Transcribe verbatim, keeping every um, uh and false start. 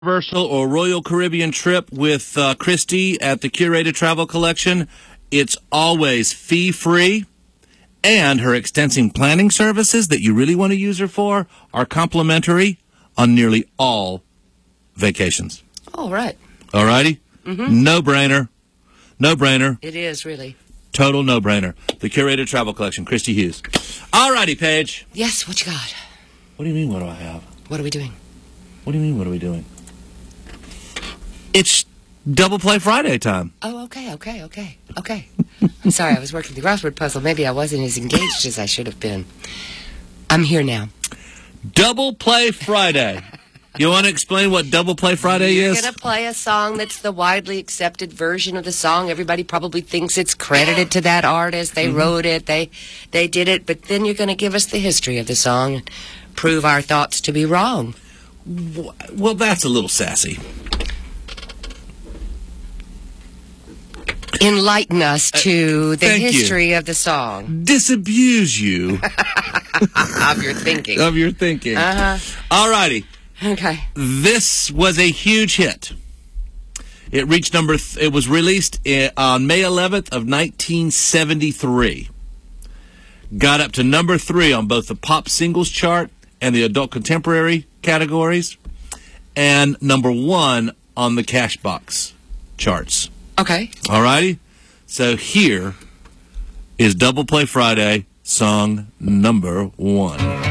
Universal or Royal Caribbean trip with uh, Christy at the Curated Travel Collection, it's always fee-free, and her extensive planning services that you really want to use her for are complimentary on nearly all vacations. All right. All righty? Mm-hmm. No-brainer. No-brainer. It is, really. Total no-brainer. The Curated Travel Collection, Christy Hughes. All righty, Paige. Yes, what you got? What do you mean, what do I have? What are we doing? What do you mean, what are we doing? It's Double Play Friday time. Oh, okay, okay, okay, okay. I'm sorry, I was working the crossword puzzle. Maybe I wasn't as engaged as I should have been. I'm here now. Double Play Friday. You want to explain what Double Play Friday You're is? You're going to play a song that's the widely accepted version of the song. Everybody probably thinks it's credited to that artist. They mm-hmm. wrote it. They they did it. But then you're going to give us the history of the song and prove our thoughts to be wrong. Well, that's a little sassy. Enlighten us to the Thank history you. of the song. Disabuse you. Of your thinking. Of your thinking. Uh-huh. All righty. Okay. This was a huge hit. It reached number... Th- it was released in, on May eleventh of nineteen seventy-three. Got up to number three on both the pop singles chart and the adult contemporary categories, and number one on the Cashbox charts. Okay. All righty? So here is Double Play Friday, song number one.